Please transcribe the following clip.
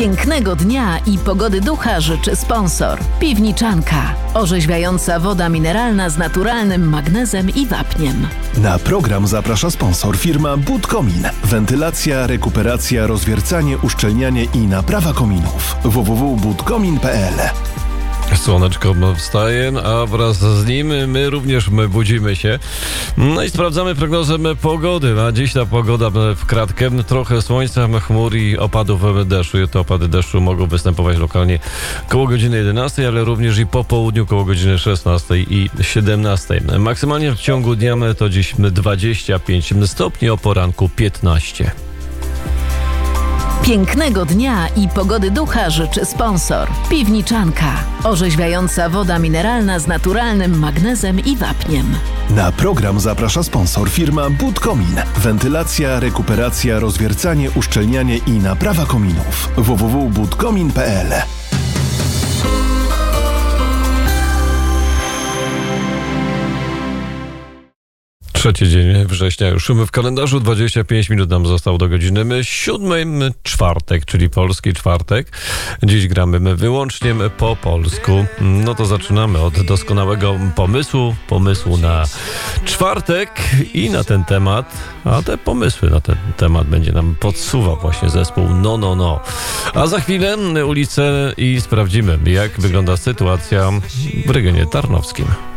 Pięknego dnia i pogody ducha życzy sponsor. Piwniczanka. Orzeźwiająca woda mineralna z naturalnym magnezem i wapniem. Na program zaprasza sponsor firma Budkomin. Wentylacja, rekuperacja, rozwiercanie, uszczelnianie i naprawa kominów. www.budkomin.pl. Słoneczko wstaje, a wraz z nim my również budzimy się. No i sprawdzamy prognozę pogody. A dziś ta pogoda w kratkę. Trochę słońca, chmur i opadów deszczu. Te opady deszczu mogą występować lokalnie koło godziny 11, ale również i po południu koło godziny 16 i 17. Maksymalnie w ciągu dnia to dziś 25 stopni, o poranku 15. Pięknego dnia i pogody ducha życzy sponsor. Piwniczanka. Orzeźwiająca woda mineralna z naturalnym magnezem i wapniem. Na program zaprasza sponsor firma Budkomin. Wentylacja, rekuperacja, rozwiercanie, uszczelnianie i naprawa kominów. www.budkomin.pl. Trzeci dzień września już w kalendarzu, 25 minut nam zostało do godziny 7, czwartek, czyli polski czwartek. Dziś gramy wyłącznie po polsku. No to zaczynamy od doskonałego pomysłu na czwartek i na ten temat, a te pomysły na ten temat będzie nam podsuwał właśnie zespół No. A za chwilę ulicę i sprawdzimy, jak wygląda sytuacja w regionie tarnowskim.